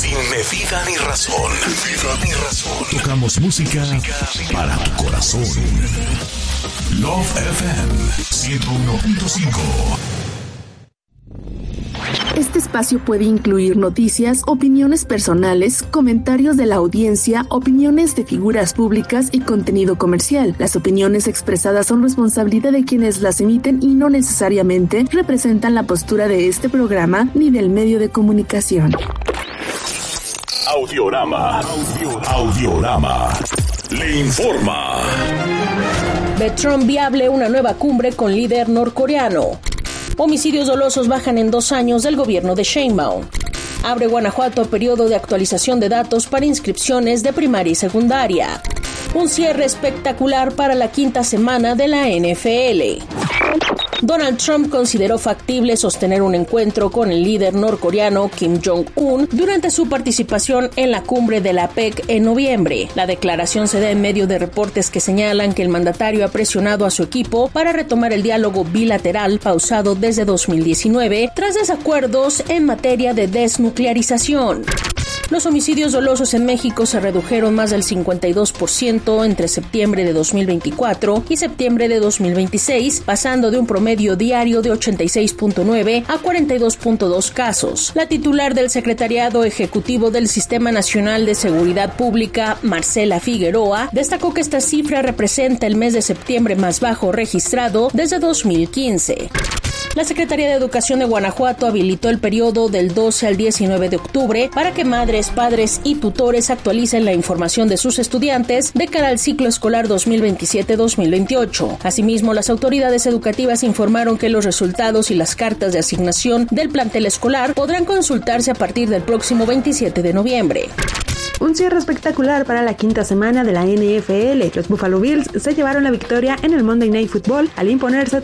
Sin medida ni razón. Tocamos música para tu corazón. Love FM 101.5. Este espacio puede incluir noticias, opiniones personales, comentarios de la audiencia, opiniones de figuras públicas y contenido comercial. Las opiniones expresadas son responsabilidad de quienes las emiten y no necesariamente representan la postura de este programa ni del medio de comunicación. Audiorama. Le informa. Ve Trump viable una nueva cumbre con líder norcoreano. Homicidios dolosos bajan en 2 años del gobierno de Sheinbaum. Abre Guanajuato periodo de actualización de datos para inscripciones de primaria y secundaria. Un cierre espectacular para la 5ª semana de la NFL. Donald Trump consideró factible sostener un encuentro con el líder norcoreano Kim Jong-un durante su participación en la cumbre de la APEC en noviembre. La declaración se da en medio de reportes que señalan que el mandatario ha presionado a su equipo para retomar el diálogo bilateral pausado desde 2019 tras desacuerdos en materia de desnuclearización. Los homicidios dolosos en México se redujeron más del 52% entre septiembre de 2024 y septiembre de 2026, pasando de un promedio diario de 86.9 a 42.2 casos. La titular del Secretariado Ejecutivo del Sistema Nacional de Seguridad Pública, Marcela Figueroa, destacó que esta cifra representa el mes de septiembre más bajo registrado desde 2015. La Secretaría de Educación de Guanajuato habilitó el periodo del 12 al 19 de octubre para que madres, padres y tutores actualicen la información de sus estudiantes de cara al ciclo escolar 2027-2028. Asimismo, las autoridades educativas informaron que los resultados y las cartas de asignación del plantel escolar podrán consultarse a partir del próximo 27 de noviembre. Un cierre espectacular para la 5ª semana de la NFL. Los Buffalo Bills se llevaron la victoria en el Monday Night Football al imponerse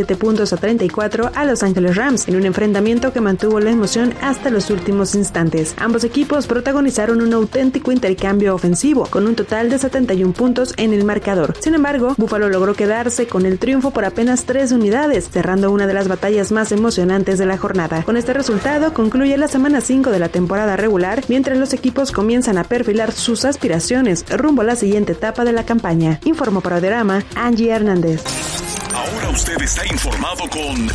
37-34 a Los Ángeles Rams en un enfrentamiento que mantuvo la emoción hasta los últimos instantes. Ambos equipos protagonizaron un auténtico intercambio ofensivo con un total de 71 puntos en el marcador. Sin embargo, Buffalo logró quedarse con el triunfo por apenas 3 unidades, cerrando una de las batallas más emocionantes de la jornada. Con este resultado concluye la semana 5 de la temporada regular, mientras los equipos comienzan a perfilar sus aspiraciones rumbo a la siguiente etapa de la campaña. Informó para Audiorama, Angie Hernández. Ahora usted está informado con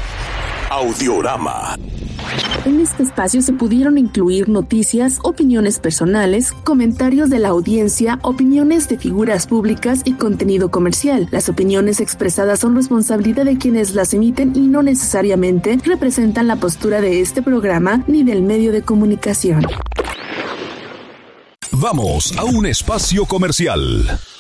Audiorama. En este espacio se pudieron incluir noticias, opiniones personales, comentarios de la audiencia, opiniones de figuras públicas y contenido comercial. Las opiniones expresadas son responsabilidad de quienes las emiten y no necesariamente representan la postura de este programa ni del medio de comunicación. Vamos a un espacio comercial.